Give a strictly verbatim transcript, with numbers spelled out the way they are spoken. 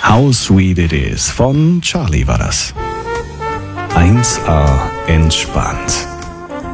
How Sweet It Is von Charlie war das. eins A entspannt.